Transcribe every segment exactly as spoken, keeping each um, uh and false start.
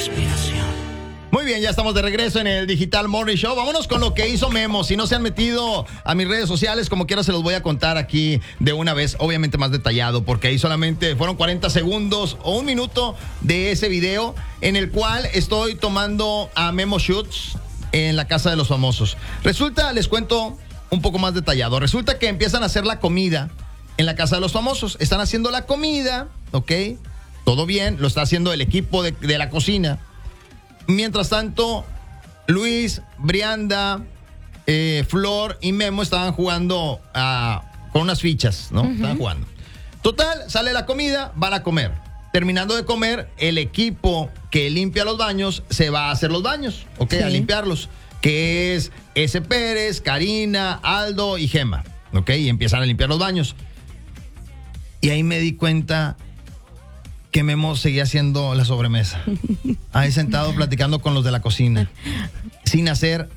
inspiración. Muy bien, ya estamos de regreso en el Digital Morning Show. Vámonos con lo que hizo Memo. Si no se han metido a mis redes sociales, como quiera se los voy a contar aquí de una vez, obviamente más detallado, porque ahí solamente fueron cuarenta segundos o un minuto de ese video en el cual estoy tomando a Memo Shoots en la casa de los famosos. Resulta, les cuento un poco más detallado. Resulta que empiezan a hacer la comida en la casa de los famosos. Están haciendo la comida, ¿ok? Todo bien, lo está haciendo el equipo de, de la cocina. Mientras tanto, Luis, Brianda, eh, Flor y Memo estaban jugando uh, con unas fichas, ¿no? Uh-huh. Estaban jugando. Total, sale la comida, van a comer. Terminando de comer, el equipo que limpia los baños se va a hacer los baños, ¿ok? Sí. A limpiarlos. Que es S. Pérez, Karina, Aldo y Gema, ¿ok? Y empiezan a limpiar los baños. Y ahí me di cuenta que Memo seguía haciendo la sobremesa. Ahí sentado platicando con los de la cocina. Sin hacer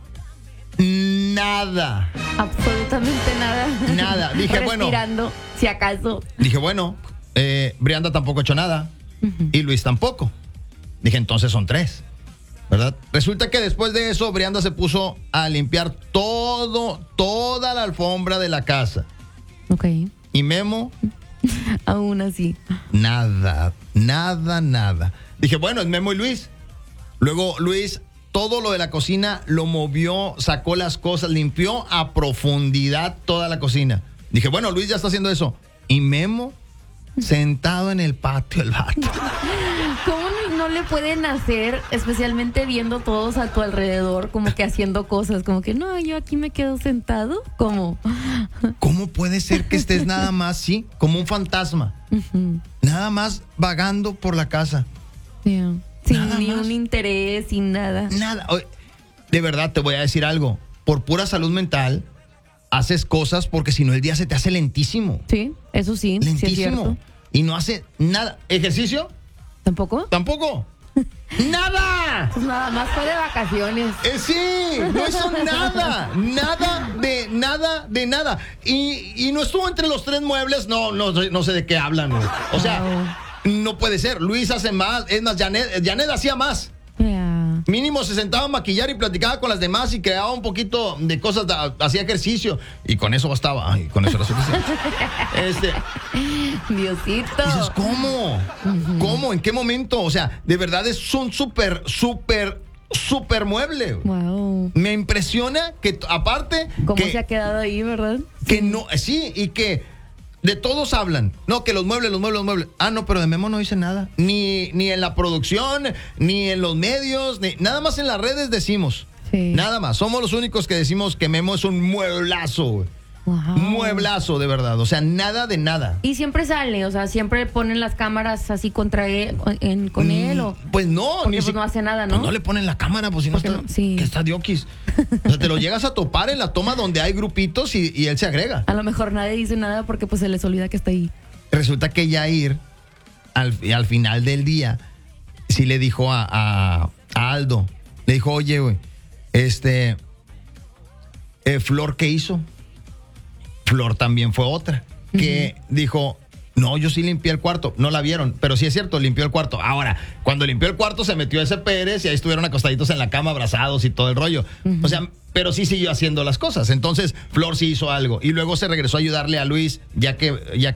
nada. Absolutamente nada. Nada. Dije, bueno. Respirando, si acaso. Dije, bueno, eh, Brianda tampoco ha hecho nada. Uh-huh. Y Luis tampoco. Dije, entonces son tres. ¿Verdad? Resulta que después de eso, Brianda se puso a limpiar todo, toda la alfombra de la casa. Ok. Y Memo... Aún así. Nada, nada, nada. Dije, bueno, es Memo y Luis. Luego Luis, todo lo de la cocina lo movió, sacó las cosas, limpió a profundidad toda la cocina. Dije, bueno, Luis ya está haciendo eso. Y Memo, sentado en el patio, el vato. ¿Cómo no le pueden hacer, especialmente viendo todos a tu alrededor, como que haciendo cosas? Como que, no, yo aquí me quedo sentado. ¿Cómo? ¿Cómo puede ser que estés nada más, sí, como un fantasma? Uh-huh. Nada más vagando por la casa. Yeah. Sin nada ni más. un interés, sin nada. Nada. De verdad, te voy a decir algo. Por pura salud mental, haces cosas porque si no el día se te hace lentísimo. Sí, eso sí. Lentísimo. Sí es cierto. Y no hace nada. ¿Ejercicio? ¿Tampoco? Tampoco. ¡Nada! Pues nada más fue de vacaciones. Eh, sí, no hizo nada. Nada de nada de nada. Y, y no estuvo entre los tres muebles. No, no, no sé de qué hablan. O sea, wow. No puede ser. Luis hace más. Es más, Janet, Janet hacía más. Yeah. Mínimo se sentaba a maquillar y platicaba con las demás y creaba un poquito de cosas, hacía ejercicio y con eso bastaba. Ay, con eso era suficiente. este, Diosito. Dices, ¿cómo? Uh-huh. ¿Cómo? ¿En qué momento? O sea, de verdad es un súper, súper, súper mueble. Wow. Me impresiona que aparte... ¿Cómo que, se ha quedado ahí, verdad? Que no, sí, y que... De todos hablan. No, que los muebles, los muebles, los muebles. Ah, no, pero de Memo no dice nada. Ni, ni en la producción, ni en los medios, ni, nada más en las redes decimos. Sí. Nada más. Somos los únicos que decimos que Memo es un mueblazo. Wow. Mueblazo, de verdad. O sea, nada de nada. Y siempre sale, o sea, siempre ponen las cámaras así contra él, en, con mm, él. O, pues no. Porque ni pues si, no hace nada, ¿no? Pues no le ponen la cámara, pues si no está, no, sí. que está dioquis. O sea, te lo llegas a topar en la toma donde hay grupitos y, y él se agrega. A lo mejor nadie dice nada porque pues se les olvida que está ahí. Resulta que Yair, al, al final del día, sí le dijo a, a, a Aldo, le dijo, oye, güey, este, eh, Flor, ¿qué hizo? Flor también fue otra, que uh-huh. dijo, no, yo sí limpié el cuarto. No la vieron, pero sí es cierto, limpió el cuarto. Ahora, cuando limpió el cuarto se metió ese Pérez y ahí estuvieron acostaditos en la cama, abrazados y todo el rollo. Uh-huh. O sea, pero sí siguió haciendo las cosas. Entonces, Flor sí hizo algo. Y luego se regresó a ayudarle a Luis, ya que, ya